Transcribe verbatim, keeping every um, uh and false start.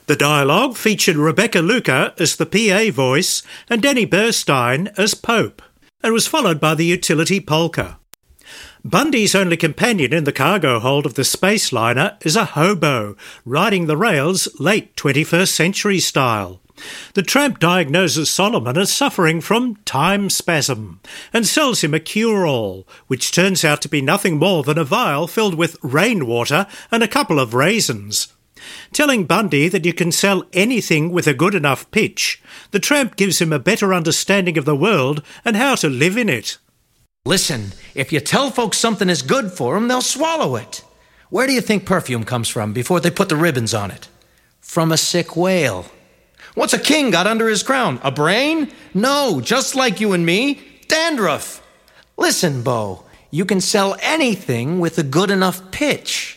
The dialogue featured Rebecca Luker as the P A voice and Denny Burstein as Pope, and was followed by the utility polka. Bundy's only companion in the cargo hold of the space liner is a hobo, riding the rails late twenty-first century style. The tramp diagnoses Solomon as suffering from time spasm and sells him a cure-all, which turns out to be nothing more than a vial filled with rainwater and a couple of raisins. Telling Bundy that you can sell anything with a good enough pitch, the tramp gives him a better understanding of the world and how to live in it. Listen, if you tell folks something is good for them, they'll swallow it. Where do you think perfume comes from before they put the ribbons on it? From a sick whale. What's a king got under his crown? A brain? No, just like you and me, dandruff. Listen, Bo, you can sell anything with a good enough pitch.